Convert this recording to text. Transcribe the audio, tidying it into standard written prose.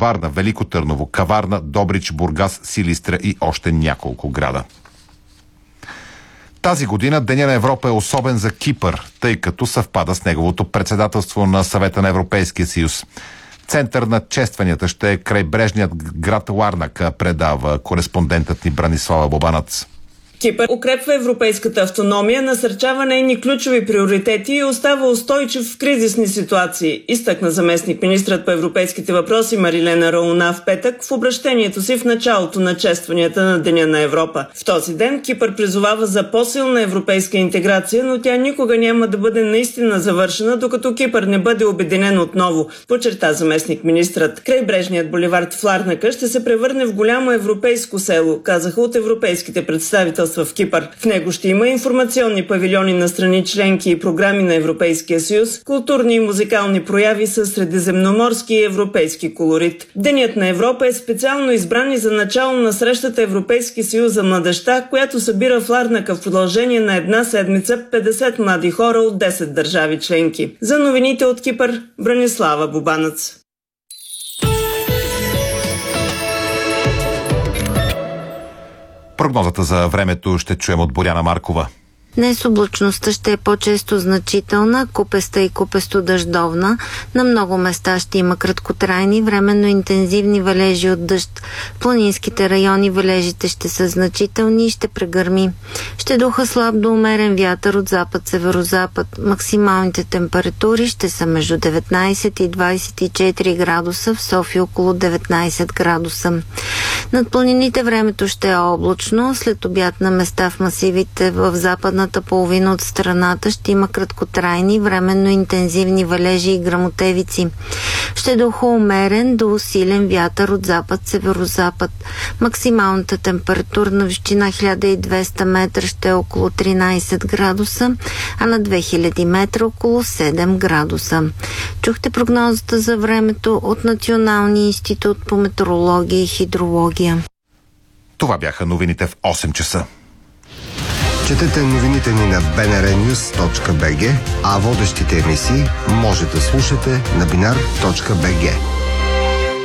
Варна, Велико Търново, Каварна, Добрич, Бургас, Силистра и още няколко града. Тази година Деня на Европа е особен за Кипър, тъй като съвпада с неговото председателство на Съвета на Европейския съюз. Център на честванията ще е крайбрежният град Ларнака, предава кореспондентът ни Бранислава Бобанац. Кипър укрепва европейската автономия, насърчава нейни ключови приоритети и остава устойчив в кризисни ситуации, изтъкна заместник-министрът по европейските въпроси Марилена Рауна в петък в обращението си в началото на честванията на Деня на Европа. В този ден Кипър призовава за по-силна европейска интеграция, но тя никога няма да бъде наистина завършена, докато Кипър не бъде обединен отново, подчерта заместник-министрът. Крайбрежният буливард в Ларнака ще се превърне в голямо европейско село, казаха от европейските представителства в Кипър. В него ще има информационни павилиони на страни членки и програми на Европейския съюз, културни и музикални прояви с средиземноморски и европейски колорит. Денят на Европа е специално избран и за начало на срещата Европейски съюз за младежта, която събира в Ларнака в продължение на една седмица 50 млади хора от 10 държави членки. За новините от Кипър, Бранислава Бобанац. Прогнозата за времето ще чуем от Боряна Маркова. Днес облачността ще е по-често значителна, купеста и купесто-дъждовна. На много места ще има краткотрайни, временно интензивни валежи от дъжд. В планинските райони валежите ще са значителни и ще прегърми. Ще духа слаб до умерен вятър от запад-северозапад. Максималните температури ще са между 19 и 24 градуса, в София около 19 градуса. Над планините времето ще е облачно. След обяд на места в масивите в западната половина от страната ще има краткотрайни, временно интензивни валежи и гръмотевици. Ще духа умерен до усилен вятър от запад-северозапад. Максималната температурна височина 1200 метра ще е около 13 градуса, а на 2000 метра около 7 градуса. Чухте прогнозата за времето от Националния институт по метеорология и хидрология. Това бяха новините в 8 часа. Четете новините ни на bnrnews.bg, а водещите емисии може да слушате на binar.bg.